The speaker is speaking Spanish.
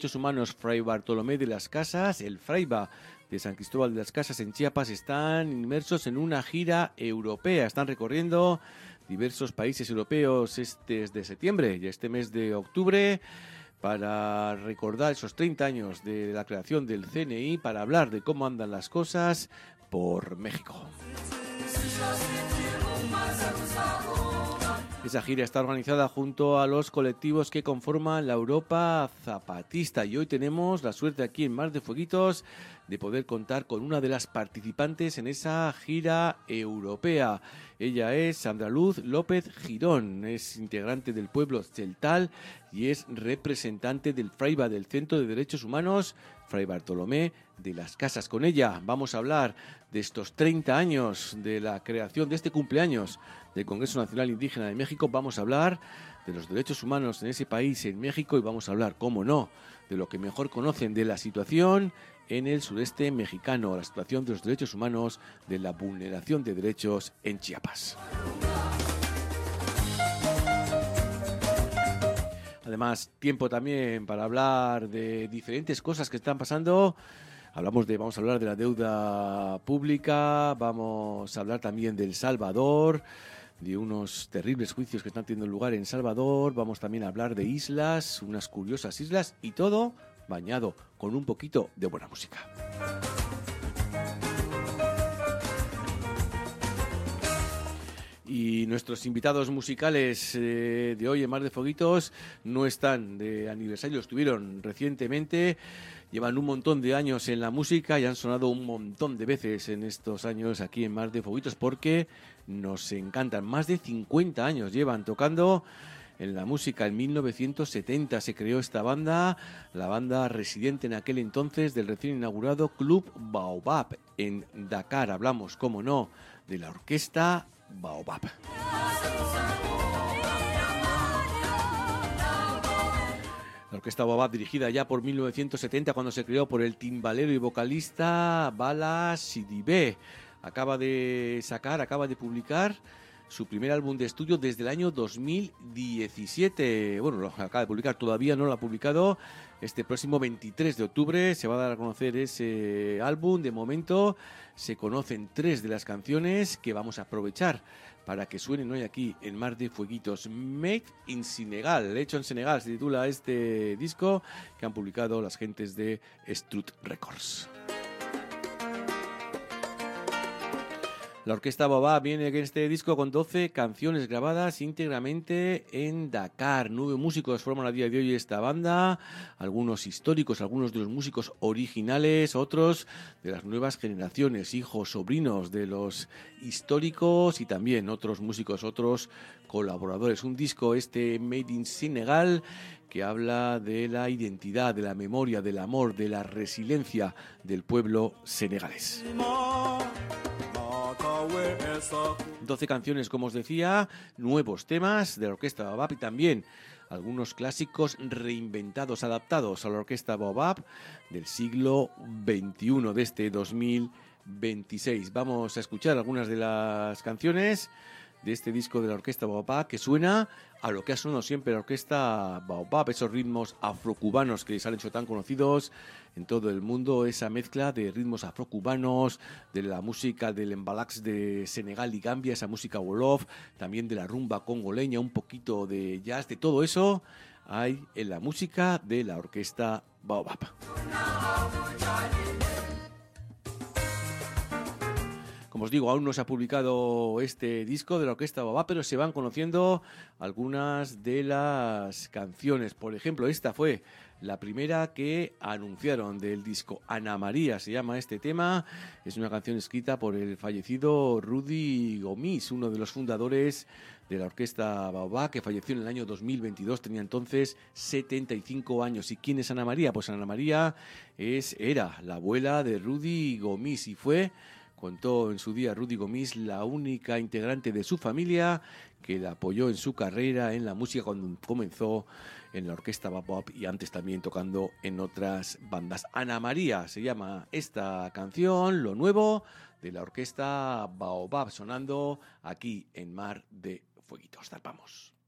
Derechos Humanos Fray Bartolomé de las Casas, el Fraiba de San Cristóbal de las Casas en Chiapas, están inmersos en una gira europea. Están recorriendo diversos países europeos desde septiembre y este mes de octubre para recordar esos 30 años de la creación del CNI, para hablar de cómo andan las cosas por México. Esa gira está organizada junto a los colectivos que conforman la Europa Zapatista y hoy tenemos la suerte aquí en Mar de Fueguitos de poder contar con una de las participantes en esa gira europea. Ella es Sandra Luz López Girón, es integrante del pueblo celtal y es representante del Fraiba del Centro de Derechos Humanos Fray Bartolomé de las Casas. Con ella vamos a hablar de estos 30 años de la creación de este cumpleaños del Congreso Nacional Indígena de México. Vamos a hablar de los derechos humanos en ese país, en México, y vamos a hablar, cómo no, de lo que mejor conocen de la situación en el sureste mexicano, la situación de los derechos humanos, de la vulneración de derechos en Chiapas. Además, tiempo también para hablar de diferentes cosas que están pasando. Vamos a hablar de la deuda pública, vamos a hablar también del Salvador, de unos terribles juicios que están teniendo lugar en Salvador. Vamos también a hablar de islas, unas curiosas islas, y todo bañado con un poquito de buena música. Y nuestros invitados musicales de hoy en Mar de Fueguitos no están de aniversario, estuvieron recientemente, llevan un montón de años en la música y han sonado un montón de veces en estos años aquí en Mar de Fueguitos porque nos encantan. Más de 50 años llevan tocando en la música. En 1970 se creó esta banda, la banda residente en aquel entonces del recién inaugurado Club Baobab en Dakar. Hablamos, cómo no, de la orquesta Baobab. La orquesta Baobab, dirigida ya por 1970, cuando se creó por el timbalero y vocalista Bala Sidibé, acaba de publicar su primer álbum de estudio desde el año 2017. Bueno, lo acaba de publicar, todavía no lo ha publicado. Este próximo 23 de octubre se va a dar a conocer ese álbum. De momento se conocen 3 de las canciones que vamos a aprovechar para que suenen hoy aquí en Mar de Fueguitos. Made in Senegal, hecho en Senegal, se titula este disco que han publicado las gentes de Strut Records. La orquesta Baobab viene en este disco con 12 canciones grabadas íntegramente en Dakar. 9 músicos forman a día de hoy esta banda, algunos históricos, algunos de los músicos originales, otros de las nuevas generaciones, hijos, sobrinos de los históricos y también otros músicos, otros colaboradores. Un disco Made in Senegal que habla de la identidad, de la memoria, del amor, de la resiliencia del pueblo senegalés. 12 canciones, como os decía, nuevos temas de la orquesta Baobab y también algunos clásicos reinventados, adaptados a la orquesta Baobab del siglo XXI, de este 2026. Vamos a escuchar algunas de las canciones de este disco de la orquesta Baobab, que suena a lo que ha sonado siempre la orquesta Baobab, esos ritmos afrocubanos que se han hecho tan conocidos en todo el mundo, esa mezcla de ritmos afrocubanos, de la música del embalax de Senegal y Gambia, esa música wolof, también de la rumba congoleña, un poquito de jazz, de todo eso hay en la música de la orquesta Baobab. Como os digo, aún no se ha publicado este disco de la orquesta Baobab, pero se van conociendo algunas de las canciones. Por ejemplo, esta fue la primera que anunciaron del disco. Ana María se llama este tema. Es una canción escrita por el fallecido Rudy Gomis, uno de los fundadores de la orquesta Baobab, que falleció en el año 2022. Tenía entonces 75 años. ¿Y quién es Ana María? Pues Ana María era la abuela de Rudy Gomis y contó en su día Rudy Gomis, la única integrante de su familia que la apoyó en su carrera en la música cuando comenzó en la orquesta Baobab y antes también tocando en otras bandas. Ana María se llama esta canción, lo nuevo de la orquesta Baobab, sonando aquí en Mar de Fueguitos. Zarpamos.